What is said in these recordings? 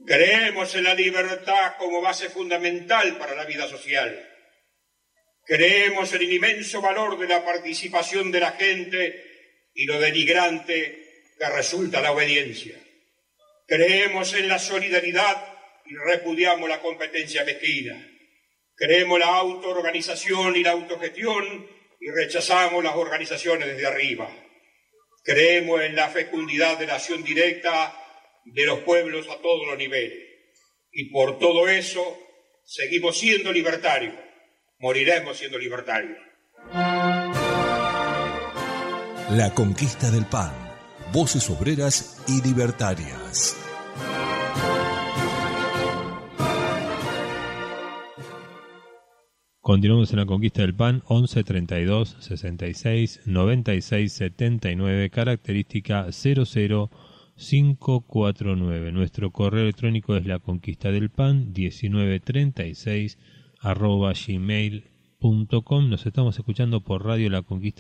Creemos en la libertad como base fundamental para la vida social. Creemos en el inmenso valor de la participación de la gente y lo denigrante que resulta la obediencia. Creemos en la solidaridad y repudiamos la competencia mezquina. Creemos la autoorganización y la autogestión y rechazamos las organizaciones desde arriba. Creemos en la fecundidad de la acción directa de los pueblos a todos los niveles. Y por todo eso seguimos siendo libertarios. Moriremos siendo libertarios. La conquista del pan. Voces obreras y libertarias. Continuamos en la conquista del pan. 11 32 66 96 79, característica 00549. Nuestro correo electrónico es laconquistadelpan 1936@gmail.com. Nos estamos escuchando por radio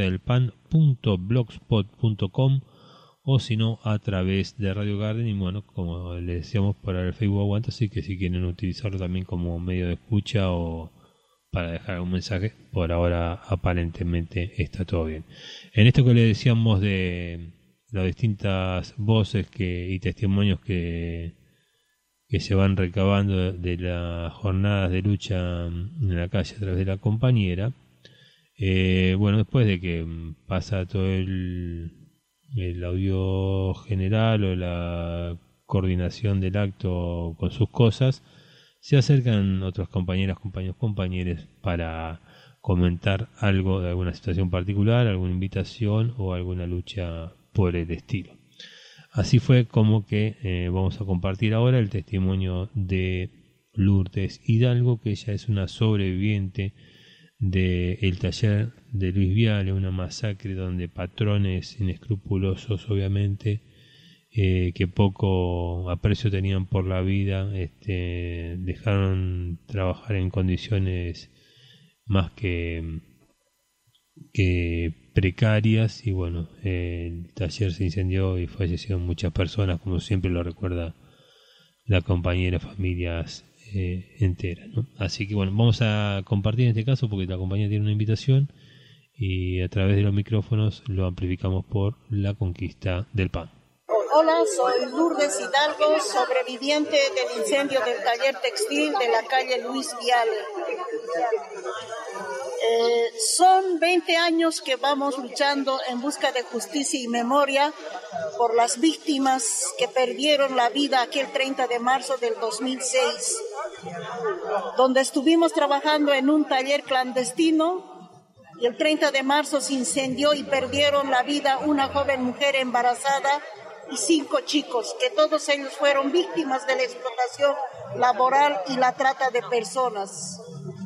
laconquistadelpan.blogspot.com, o si no a través de Radio Garden, y bueno, como les decíamos, para el Facebook Aguanta, así que si quieren utilizarlo también como medio de escucha o para dejar un mensaje, por ahora aparentemente está todo bien. En esto que le decíamos de las distintas voces y testimonios que se van recabando de las jornadas de lucha en la calle a través de la compañera, bueno, después de que pasa todo el audio general o la coordinación del acto con sus cosas, se acercan otras compañeras, compañeros para comentar algo de alguna situación particular, alguna invitación o alguna lucha por el estilo. Así fue como que vamos a compartir ahora el testimonio de Lourdes Hidalgo, que ella es una sobreviviente del taller de Luis Viale, una masacre donde patrones inescrupulosos, obviamente, que poco aprecio tenían por la vida, dejaron trabajar en condiciones más que precarias, y bueno, el taller se incendió y fallecieron muchas personas, como siempre lo recuerda la compañera, familias enteras, ¿no? Así que bueno, vamos a compartir en este caso porque la compañera tiene una invitación y a través de los micrófonos lo amplificamos por la conquista del pan. Hola, soy Lourdes Hidalgo, sobreviviente del incendio del taller textil de la calle Luis Viale. Son 20 años que vamos luchando en busca de justicia y memoria por las víctimas que perdieron la vida aquel 30 de marzo del 2006, donde estuvimos trabajando en un taller clandestino y el 30 de marzo se incendió y perdieron la vida una joven mujer embarazada y 5 chicos, que todos ellos fueron víctimas de la explotación laboral y la trata de personas.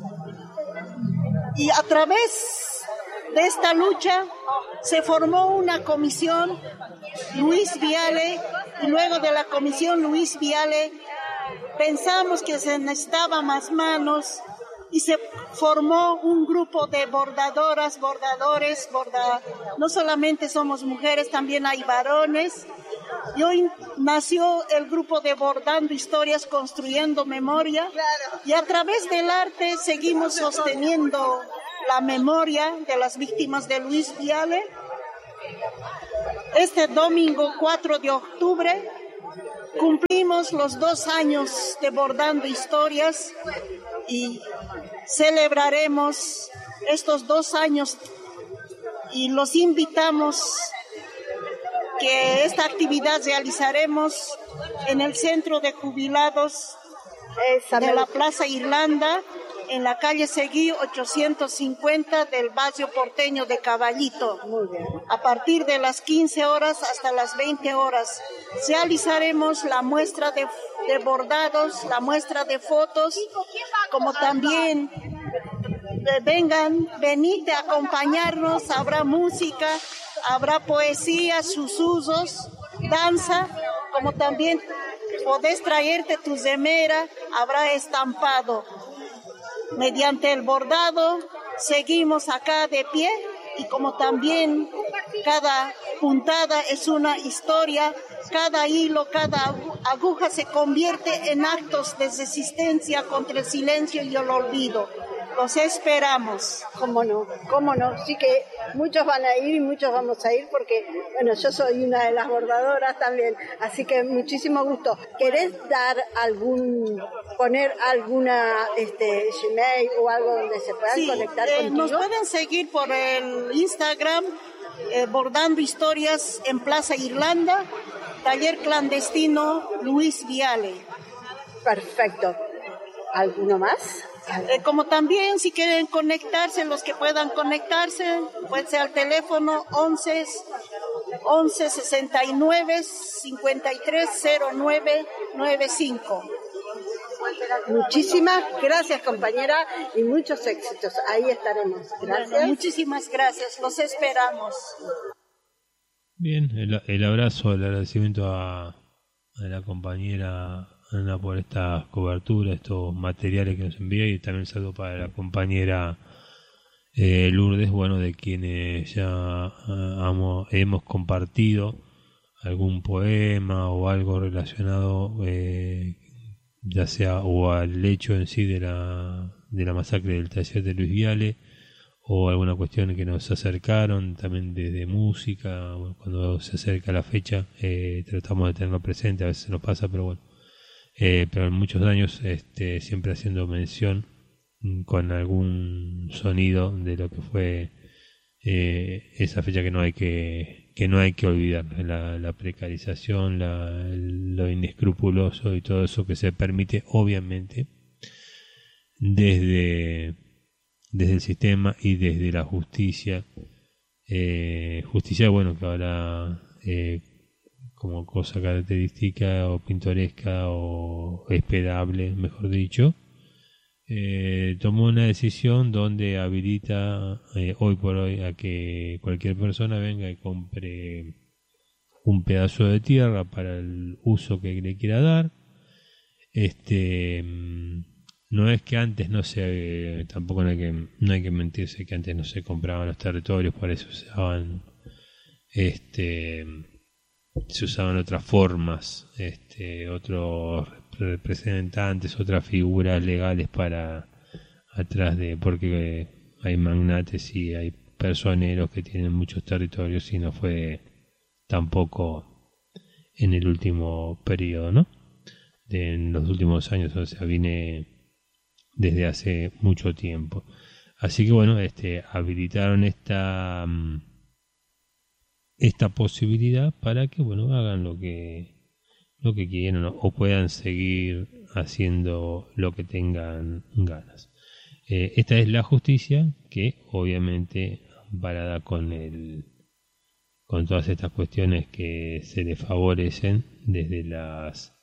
Y a través de esta lucha se formó una comisión Luis Viale, y luego de la comisión Luis Viale pensamos que se necesitaba más manos y se formó un grupo de bordadoras, bordadores, no solamente somos mujeres, también hay varones. Y hoy nació el grupo de Bordando Historias, Construyendo Memoria, y a través del arte seguimos sosteniendo la memoria de las víctimas de Luis Viale. Este domingo 4 de octubre cumplimos los 2 años de Bordando Historias y celebraremos estos 2 años y los invitamos que esta actividad realizaremos en el centro de jubilados de la Plaza Irlanda, en la calle Seguí 850 del barrio porteño de Caballito. A partir de las 15 horas hasta las 20 horas realizaremos la muestra de bordados, la muestra de fotos, como también venid a acompañarnos, habrá música, habrá poesía, susurros, danza, como también podés traerte tu remera, habrá estampado. Mediante el bordado seguimos acá de pie y como también cada puntada es una historia, cada hilo, cada aguja se convierte en actos de resistencia contra el silencio y el olvido. Los esperamos. Cómo no. Sí que muchos van a ir y muchos vamos a ir porque, bueno, yo soy una de las bordadoras también, así que muchísimo gusto. ¿Querés dar poner alguna Gmail o algo donde se puedan conectar contigo? Nos pueden seguir por el Instagram, Bordando Historias en Plaza Irlanda, Taller Clandestino Luis Viale. Perfecto. ¿Alguno más? Como también si quieren conectarse, los que puedan conectarse, puede ser al teléfono 11 69 53 09 95. Muchísimas gracias, compañera, y muchos éxitos. Ahí estaremos. Gracias. Bueno, muchísimas gracias. Los esperamos. Bien, el abrazo, el agradecimiento a la compañera Ana por esta cobertura, estos materiales que nos envía, y también saludo para la compañera Lourdes, bueno, de quienes ya hemos compartido algún poema o algo relacionado ya sea o al hecho en sí de la masacre del taller de Luis Viale, o alguna cuestión que nos acercaron también desde música. Bueno, cuando se acerca la fecha tratamos de tenerlo presente, a veces se nos pasa, pero bueno, pero en muchos años siempre haciendo mención con algún sonido de lo que fue esa fecha que no hay que olvidar, la precarización, lo inescrupuloso y todo eso que se permite, obviamente, desde el sistema y desde la justicia, bueno, que ahora como cosa característica o pintoresca o esperable, mejor dicho, tomó una decisión donde habilita hoy por hoy a que cualquier persona venga y compre un pedazo de tierra para el uso que le quiera dar. No es que antes no se, tampoco no hay que mentirse que antes no se compraban los territorios, por eso se usaban otras formas, otros representantes, otras figuras legales para atrás porque hay magnates y hay personeros que tienen muchos territorios, y no fue tampoco en el último periodo, ¿no? En los últimos años, o sea, viene desde hace mucho tiempo. Así que bueno, habilitaron esta posibilidad para que bueno hagan lo que quieran, ¿no? O puedan seguir haciendo lo que tengan ganas. Esta es la justicia que obviamente amparada con todas estas cuestiones que se le favorecen desde las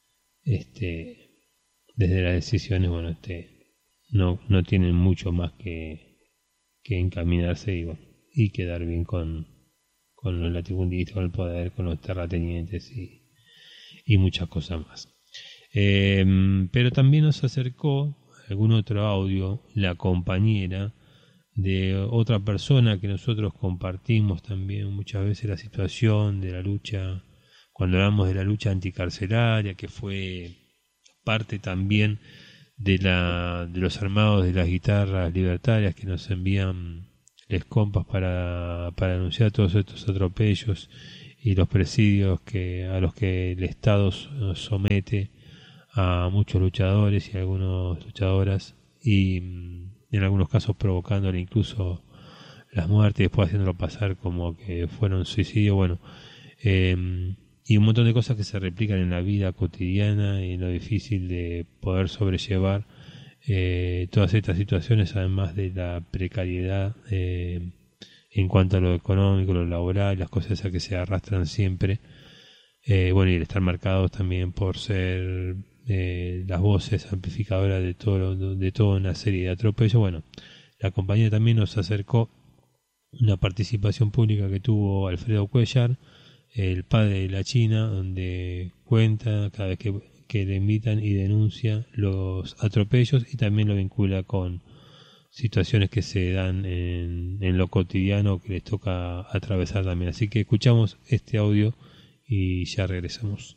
decisiones, bueno, no tienen mucho más que encaminarse y quedar bien con los latifundistas, con el poder, con los terratenientes y muchas cosas más. Pero también nos acercó algún otro audio la compañera de otra persona que nosotros compartimos también muchas veces la situación de la lucha, cuando hablamos de la lucha anticarcelaria, que fue parte también de los armados de las guitarras libertarias que nos envían les compas para denunciar todos estos atropellos y los presidios a los que el Estado somete a muchos luchadores y algunas luchadoras, y en algunos casos provocándole incluso las muertes y después haciéndolo pasar como que fueron suicidios, bueno, y un montón de cosas que se replican en la vida cotidiana y en lo difícil de poder sobrellevar todas estas situaciones, además de la precariedad en cuanto a lo económico, lo laboral, las cosas esas que se arrastran siempre, bueno, y el estar marcados también por ser las voces amplificadoras de toda una serie de atropellos. Bueno, la compañía también nos acercó una participación pública que tuvo Alfredo Cuellar, el padre de la China, donde cuenta cada vez que le invitan y denuncia los atropellos, y también lo vincula con situaciones que se dan en lo cotidiano que les toca atravesar también. Así que escuchamos este audio y ya regresamos.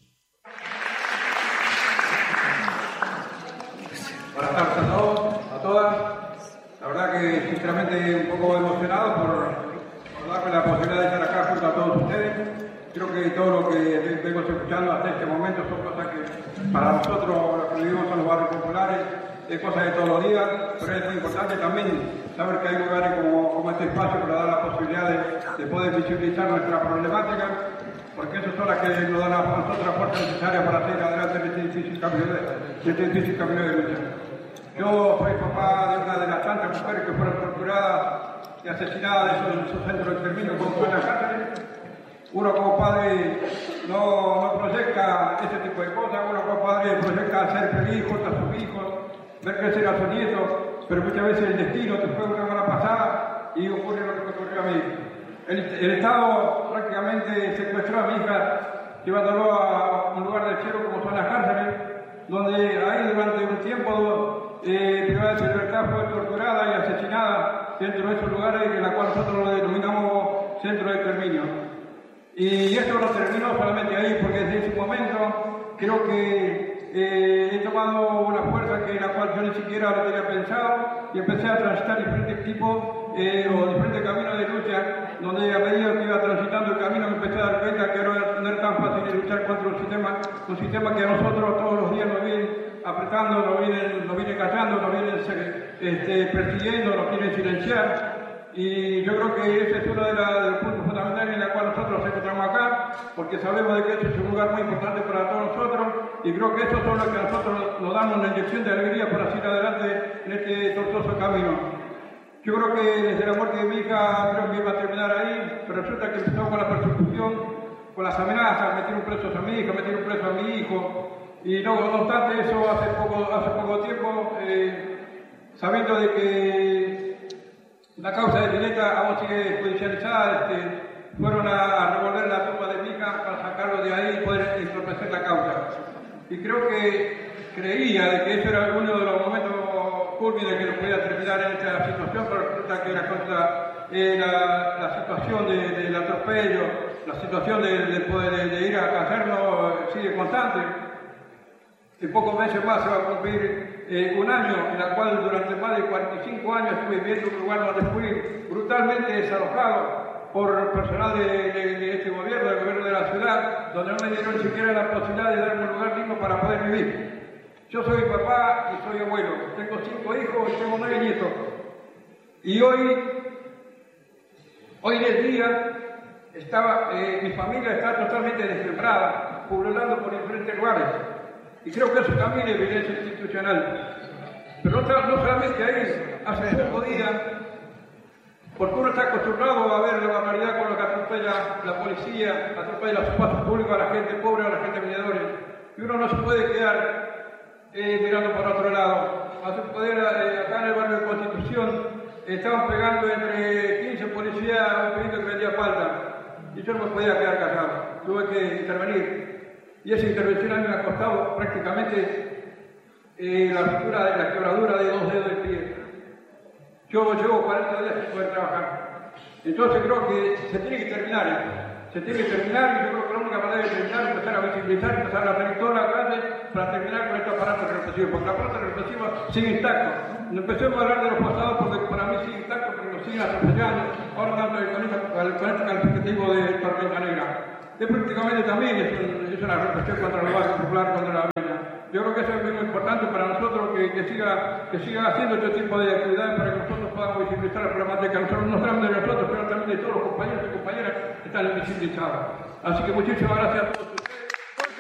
Buenas tardes a todos, a todas. La verdad que sinceramente un poco emocionado por darme la posibilidad de estar acá junto a todos ustedes. Creo que todo lo que vengo escuchando hasta este momento son cosas que para nosotros, los que vivimos en los barrios populares, es cosas de todos los días, pero es muy importante también saber que hay lugares como este espacio para dar la posibilidad de poder visibilizar nuestra problemática, porque esas son las que nos dan a nosotros la fuerza necesaria para seguir adelante en este difícil camino de lucha. Yo soy papá de una de las tantas mujeres que fueron torturadas y asesinadas en esos centros de exterminio como son las cárceles. Uno como padre no proyecta ese tipo de cosas, uno como padre proyecta ser feliz junto a sus hijos, ver crecer a sus nietos, pero muchas veces el destino te fue una mala pasada y ocurre lo que me ocurrió a mí. El Estado prácticamente secuestró a mi hija, llevándolo a un lugar del cielo como son las cárceles, donde ahí durante un tiempo privada de su libertad fue torturada y asesinada dentro de esos lugares en los cuales nosotros lo denominamos centro de exterminio. Y esto no terminó solamente ahí, porque desde ese momento creo que he tomado una fuerza que la cual yo ni siquiera lo tenía pensado y empecé a transitar diferentes tipos o diferentes caminos de lucha, donde a medida que iba transitando el camino me empecé a dar cuenta que no era tan fácil de luchar contra un sistema que a nosotros todos los días nos viene apretando, nos viene callando, nos viene persiguiendo, nos quieren silenciar. Y yo creo que ese es uno de los puntos fundamentales en el cual nosotros nos encontramos acá, porque sabemos de que este es un lugar muy importante para todos nosotros, y creo que eso es lo que a nosotros nos da una inyección de alegría para seguir adelante en este tortuoso camino. Yo creo que desde la muerte de mi hija creo que iba a terminar ahí, pero resulta que empezó con la persecución, con las amenazas, metieron presos a mi hija, metieron preso a mi hijo, y no obstante eso hace poco tiempo, sabiendo de que la causa de Spinetta aún sigue judicializada, fueron a revolver la tumba de mi hija para sacarlo de ahí y poder entorpecer la causa. Y creo que creía de que eso era uno de los momentos cúlmines que nos podía terminar en esta situación, pero resulta que la situación del atropello, la situación de ir a hacerlo sigue constante. En pocos meses más se va a cumplir un año en el cual durante más de 45 años estuve viviendo en un lugar donde fui brutalmente desalojado por personal de este gobierno, del gobierno de la ciudad, donde no me dieron ni siquiera la posibilidad de darme un lugar digno para poder vivir. Yo soy papá y soy abuelo, tengo 5 hijos y tengo 9 nietos. Y hoy en el día mi familia está totalmente desmembrada, pululando por diferentes lugares. Y creo que eso también es violencia institucional. Pero no solamente ahí, hace pocos días, porque uno está acostumbrado a ver la barbaridad con lo que atropella la policía, atropella los espacios públicos a la gente pobre, a la gente vendedora. Y uno no se puede quedar mirando por otro lado. Hace poder, acá en el barrio de Constitución, estaban pegando entre 15 policías a un pibito que vendía falta. Y yo no me podía quedar callado, tuve que intervenir. Y esa intervención a mí me ha costado prácticamente la ruptura de la quebradura de 2 dedos del pie. Yo llevo 40 días sin poder trabajar. Entonces creo que se tiene que terminar. Se tiene que terminar y yo creo que la única manera de terminar es empezar a visibilizar, empezar a reunir toda la calle para terminar con este aparato represivo. Porque el aparato represivo sigue intacto. No empecemos a hablar de los pasados porque para mí sigue intacto, porque nos siguen atropellando. Ahora hablando con este calificativo de tormenta negra. Es prácticamente también es una represión contra el barrio popular, contra la vida. Yo creo que eso es muy importante para nosotros que siga haciendo este tipo de actividades para que nosotros podamos visibilizar la problemática, no solamente de nosotros, pero también de todos los compañeros y compañeras que están invisibilizados. Así que muchísimas gracias a todos ustedes.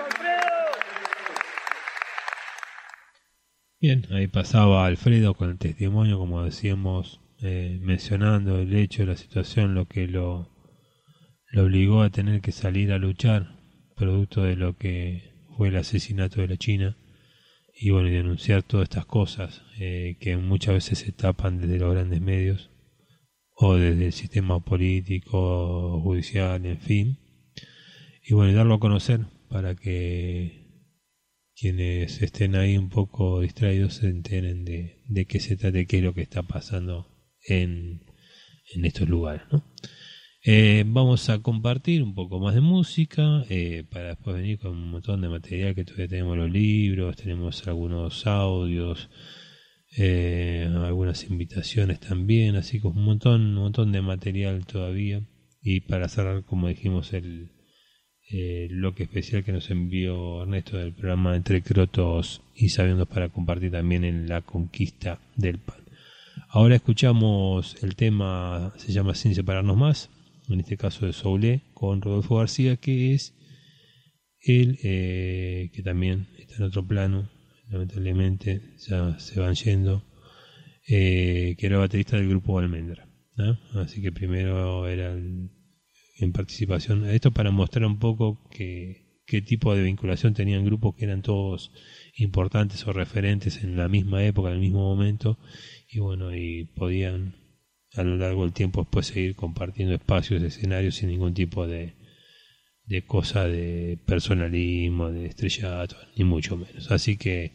Bien, ahí pasaba Alfredo con el testimonio, como decíamos, mencionando el hecho, la situación, lo que lo obligó a tener que salir a luchar, producto de lo que fue el asesinato de la China, y bueno, y denunciar todas estas cosas que muchas veces se tapan desde los grandes medios o desde el sistema político, judicial, en fin, y bueno, y darlo a conocer para que quienes estén ahí un poco distraídos se enteren de qué se trata, de qué es lo que está pasando en estos lugares, ¿no? Vamos a compartir un poco más de música para después venir con un montón de material, que todavía tenemos los libros, tenemos algunos audios, algunas invitaciones también, así que un montón de material todavía. Y para cerrar, como dijimos, el bloque especial que nos envió Ernesto del programa Entre Crotos y Sabiendos, para compartir también en La Conquista del Pan. Ahora escuchamos el tema, se llama Sin Separarnos Más, en este caso de Soule, con Rodolfo García, que es él, que también está en otro plano, lamentablemente ya se van yendo, que era baterista del grupo Almendra, ¿no? Así que primero era en participación, esto para mostrar un poco qué tipo de vinculación tenían grupos que eran todos importantes o referentes en la misma época, en el mismo momento, y bueno, y podían a lo largo del tiempo después seguir compartiendo espacios, escenarios sin ningún tipo de cosa de personalismo, de estrellato, ni mucho menos. Así que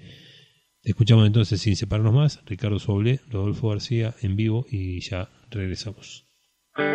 escuchamos entonces Sin Separarnos Más, Ricardo Soule, Rodolfo García en vivo, y ya regresamos.